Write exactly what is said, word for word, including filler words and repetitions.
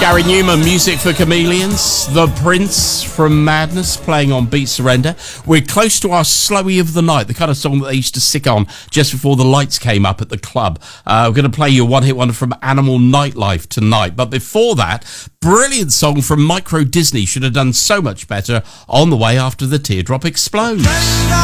Gary Newman, Music for Chameleons. The Prince from Madness, playing on Beat Surrender. We're close to our Slowie of the Night, the kind of song that they used to stick on just before the lights came up at the club. Uh, we're going to play you a one-hit wonder from Animal Nightlife tonight. But before that, brilliant song from Micro Disney. Should have done so much better. On the Way After the Teardrop Explodes.